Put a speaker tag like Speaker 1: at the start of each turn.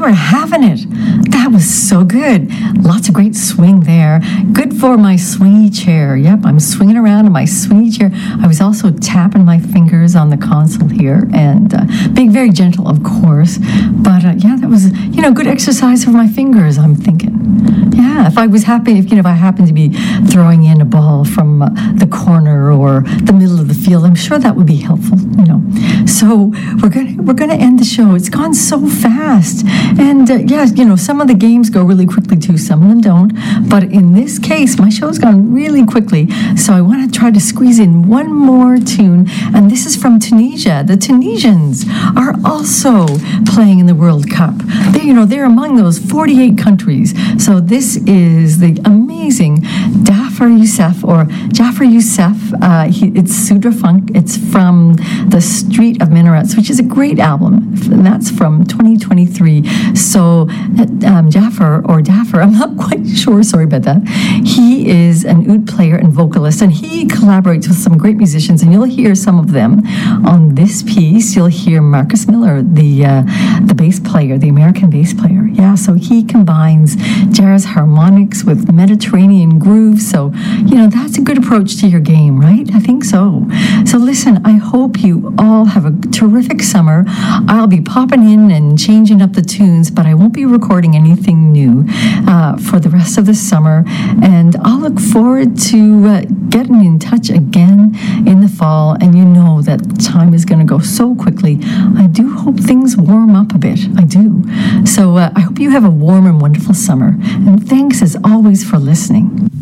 Speaker 1: were having it. That was so good. Lots of great swing there. Good for my swingy chair. Yep, I'm swinging around in my swingy chair. I was also tapping my fingers on the console here and being very gentle, of course. But yeah, that was, good exercise for my fingers, I'm thinking. Yeah, if I was happy, if I happened to be throwing in a ball from the corner or the middle of the field, I'm sure that would be helpful, So we're gonna end the show. It's gone so fast. And some of the games go really quickly too, some of them don't. But in this case, my show's gone really quickly. So I want to try to squeeze in one more tune. And this is from Tunisia. The Tunisians are also playing in the World Cup. They're among those 48 countries. So this is the amazing Jafar Youssef. It's Sudra Funk. It's from the Street of Minarets, which is a great album. And that's from 2023. So Jafar, I'm not quite sure, sorry about that. He is an oud player and vocalist, and he collaborates with some great musicians, and you'll hear some of them on this piece. You'll hear Marcus Miller, the bass player, the American bass player. Yeah, so he combines jazz harmonics with Mediterranean grooves. So, that's a good approach to your game, right? I think so. So listen, I hope you all have a terrific summer. I'll be popping in and changing up the tunes, but I won't be recording anything new for the rest of the summer. And I'll look forward to getting in touch again in the fall. And you know that time is going to go so quickly. I do hope things warm up a bit. I do. So I hope you have a warm and wonderful summer. And thanks as always for listening.